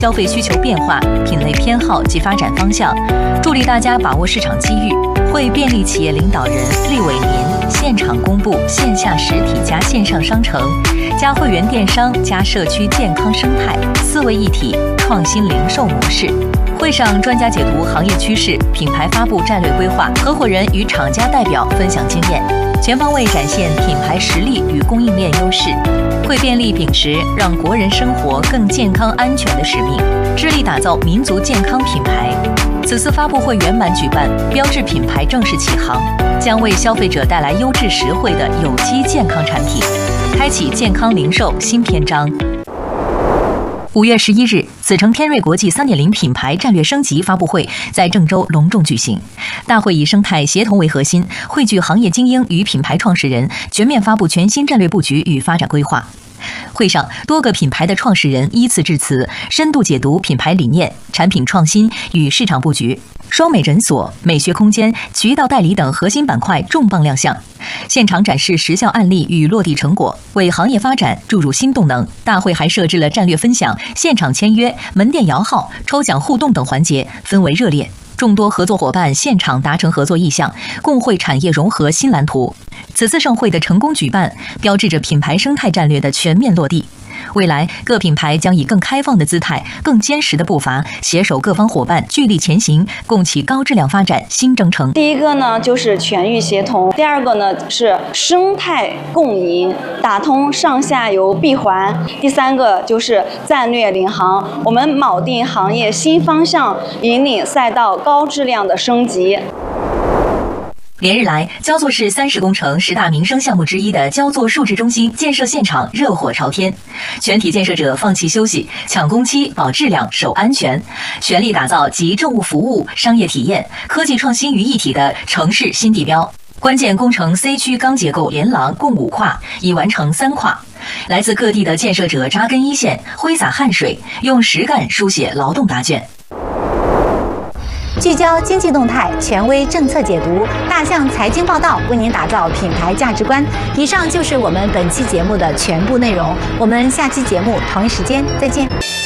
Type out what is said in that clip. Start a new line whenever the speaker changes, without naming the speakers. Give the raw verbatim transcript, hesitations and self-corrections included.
消费需求变化、品类偏好及发展方向，助力大家把握市场机遇。会便利企业领导人厉伟民现场公布线下实体加线上商城、加会员电商加社区健康生态四位一体创新零售模式。会上，专家解读行业趋势、品牌发布战略规划，合伙人与厂家代表分享经验，全方位展现品牌实力与供应链优势。会便利秉持让国人生活更健康安全的使命，致力打造民族健康品牌。此次发布会圆满举办，标志品牌正式起航，将为消费者带来优质实惠的有机健康产品，开启健康零售新篇章。五月十一日，紫城天瑞国际 三点零 品牌战略升级发布会在郑州隆重举行。大会以生态协同为核心，汇聚行业精英与品牌创始人，全面发布全新战略布局与发展规划。会上，多个品牌的创始人依次致辞，深度解读品牌理念、产品创新与市场布局。双美诊所、美学空间、渠道代理等核心板块重磅亮相，现场展示实效案例与落地成果，为行业发展注入新动能。大会还设置了战略分享、现场签约、门店摇号、抽奖互动等环节，氛围热烈。众多合作伙伴现场达成合作意向，共绘产业融合新蓝图。此次盛会的成功举办，标志着品牌生态战略的全面落地。未来，各品牌将以更开放的姿态、更坚实的步伐，携手各方伙伴，聚力前行，共启高质量发展新征程。
第一个呢，就是全域协同；第二个呢，是生态共赢，打通上下游闭环；第三个就是战略领航，我们铆定行业新方向，引领赛道高质量的升级。
连日来，焦作市三十工程十大民生项目之一的焦作数字中心建设现场热火朝天，全体建设者放弃休息，抢工期、保质量、守安全，全力打造集政务服务、商业体验、科技创新于一体的城市新地标。关键工程 C 区钢结构连廊共五跨，已完成三跨。来自各地的建设者扎根一线，挥洒汗水，用实干书写劳动答卷。
聚焦经济动态，权威政策解读，大象财经报道为您打造品牌价值观。以上就是我们本期节目的全部内容，我们下期节目同一时间再见。